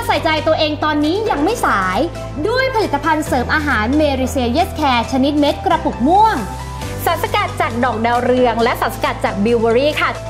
ใส่ใจตัวเองตอนนี้ยังไม่สายด้วยผลิตภัณฑ์เสริมอาหารเมริเซียเยสแคร์ชนิดเม็ดกระปุกม่วงสารสกัดจากดอกดาวเรืองและสารสกัดจากบิวเบอรี่ค่ะ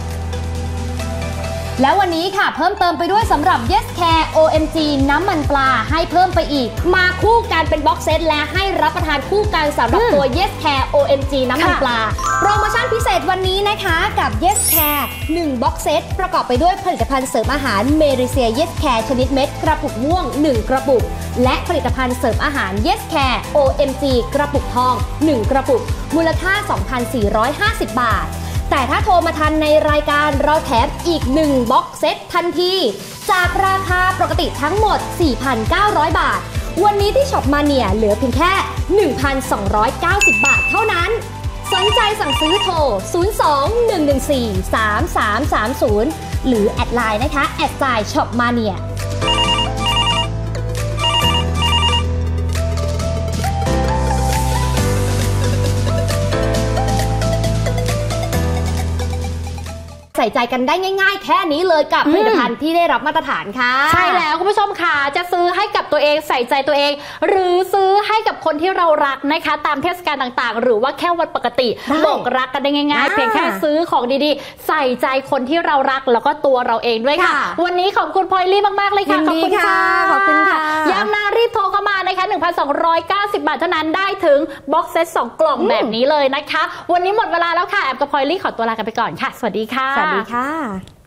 แล้ววันนี้ค่ะเพิ่มเติมไปด้วยสำหรับ Yes Care OMG น้ำมันปลาให้เพิ่มไปอีกมาคู่กันเป็นบ็อกเซตและให้รับประทานคู่กันสำหรับตัว Yes Care OMG น้ำมันปลาโปรโมชั่นพิเศษวันนี้นะคะกับ Yes Care 1บ็อกเซตประกอบไปด้วยผลิตภัณฑ์เสริมอาหารเมริเซีย Yes Care ชนิดเม็ดกระปุกม่วง1กระปุกและผลิตภัณฑ์เสริมอาหาร Yes Care OMG กระปุกทอง1กระปุกมูลค่า 2,450 บาทแต่ถ้าโทรมาทันในรายการเราแถมอีก1บ็อกเซตทันทีจากราคาปกติทั้งหมด 4,900 บาทวันนี้ที่ช็อปมาเนี่ยเหลือเพียงแค่ 1,290 บาทเท่านั้นสนใจสั่งซื้อโทร 02-114-3330 หรือแอดไลน์นะคะแอดไซน์ช็อปมาเนี่ยใส่ใจกันได้ง่ายๆแค่นี้เลยกับผลิตภัณฑ์ที่ได้รับมาตรฐานค่ะใช่แล้วคุณผู้ชมค่ะจะซื้อให้กับตัวเองใส่ใจตัวเองหรือซื้อให้กับคนที่เรารักนะคะตามเทศกาลต่างๆหรือว่าแค่วันปกติบอกรักกันได้ง่ายๆเพียงแค่ซื้อของดีๆใส่ใจคนที่เรารักแล้วก็ตัวเราเองด้วยค่ะวันนี้ขอบคุณพลอยลี่มากๆเลยค่ะขอบคุณค่ะขอบคุณค่ะย้ำนะรีบโทรเข้ามานะคะ 1,290 บาทเท่านั้นได้ถึงบ็อกเซต2กล่องแบบนี้เลยนะคะวันนี้หมดเวลาแล้วค่ะแอมกับพลอยลี่ขอตัวลากันไปก่อนค่ะสวัสดีค่ะสวัสดีค่ะ